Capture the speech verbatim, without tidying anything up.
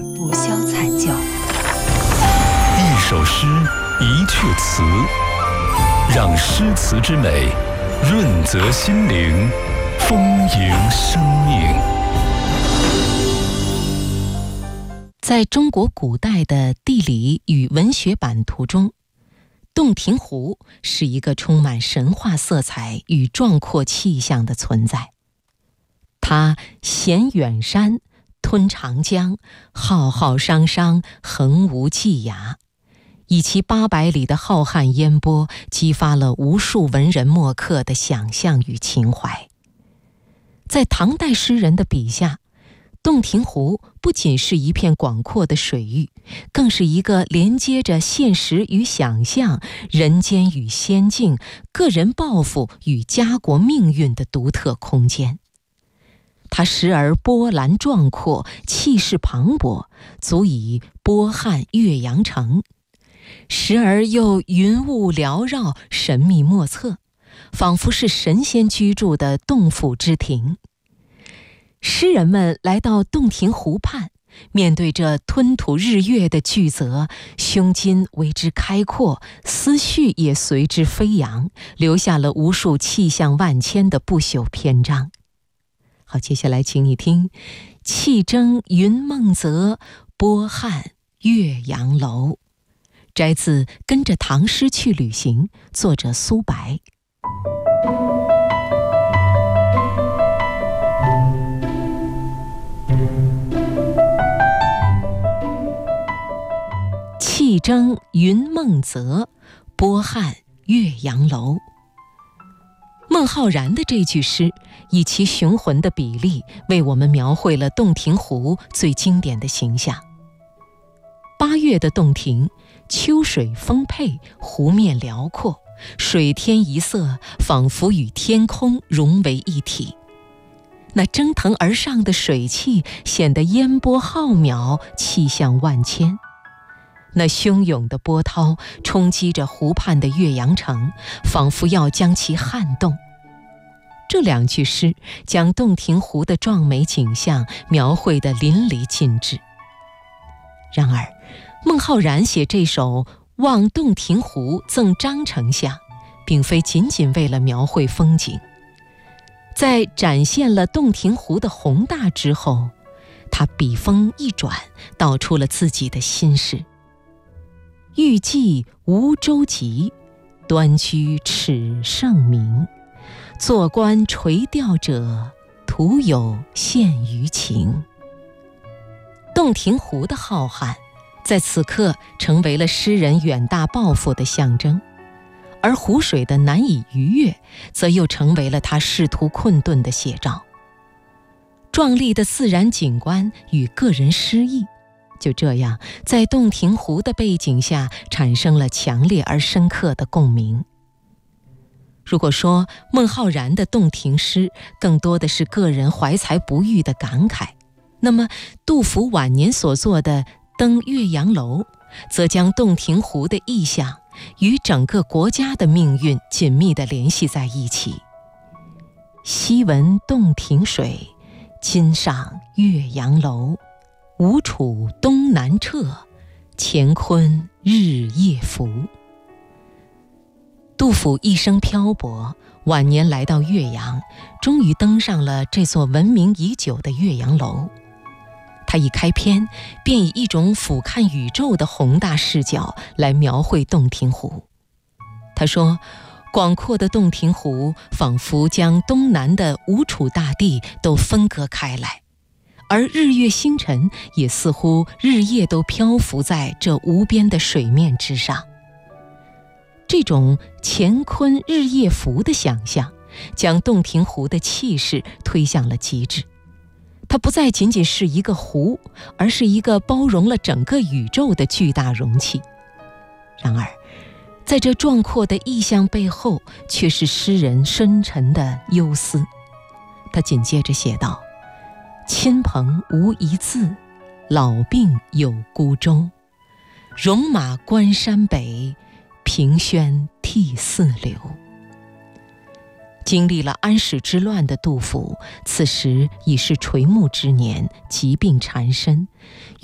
不消惨叫。 一首诗，一阙词，让诗词之美润泽心灵，丰盈生命。 在中国古代的地理与文学版图中，洞庭湖是一个充满神话色彩与壮阔气象的存在。它衔远山，吞长江，浩浩汤汤，横无际涯，以其八百里的浩瀚烟波，激发了无数文人墨客的想象与情怀。在唐代诗人的笔下，洞庭湖不仅是一片广阔的水域，更是一个连接着现实与想象、人间与仙境、个人抱负与家国命运的独特空间。它时而波澜壮阔，气势磅礴，足以波撼岳阳城；时而又云雾缭绕，神秘莫测，仿佛是神仙居住的洞府之庭。诗人们来到洞庭湖畔，面对这吞吐日月的巨泽，胸襟为之开阔，思绪也随之飞扬，留下了无数气象万千的不朽篇章。好，接下来请你听气蒸云梦泽，波撼岳阳楼，摘自《跟着唐诗去旅行》，作者苏白。气蒸云梦泽，波撼岳阳楼。孟浩然的这句诗，以其雄浑的比例，为我们描绘了洞庭湖最经典的形象。八月的洞庭，秋水丰沛，湖面辽阔，水天一色，仿佛与天空融为一体。那蒸腾而上的水汽，显得烟波浩渺，气象万千。那汹涌的波涛冲击着湖畔的岳阳城，仿佛要将其撼动。这两句诗将洞庭湖的壮美景象描绘得淋漓尽致。然而，孟浩然写这首《望洞庭湖赠张丞相》，并非仅仅为了描绘风景。在展现了洞庭湖的宏大之后，他笔锋一转，道出了自己的心事。欲济无舟楫，端居耻圣明。坐观垂钓者，徒有羡鱼情。洞庭湖的浩瀚，在此刻成为了诗人远大抱负的象征，而湖水的难以逾越，则又成为了他仕途困顿的写照。壮丽的自然景观与个人诗意，就这样在洞庭湖的背景下产生了强烈而深刻的共鸣。如果说孟浩然的洞庭诗更多的是个人怀才不遇的感慨，那么杜甫晚年所作的《登岳阳楼》，则将洞庭湖的意象与整个国家的命运紧密地联系在一起。昔闻洞庭水，今上岳阳楼。吴楚东南坼，乾坤日夜浮。杜甫一生漂泊，晚年来到岳阳，终于登上了这座闻名已久的岳阳楼。他一开篇便以一种俯瞰宇宙的宏大视角来描绘洞庭湖。他说，广阔的洞庭湖仿佛将东南的吴楚大地都分割开来，而日月星辰也似乎日夜都漂浮在这无边的水面之上。这种乾坤日夜浮的想象，将洞庭湖的气势推向了极致。它不再仅仅是一个湖，而是一个包容了整个宇宙的巨大容器。然而，在这壮阔的意象背后，却是诗人深沉的忧思。他紧接着写道：亲朋无一字，老病有孤舟。戎马关山北，凭轩涕泗流。经历了安史之乱的杜甫，此时已是垂暮之年，疾病缠身，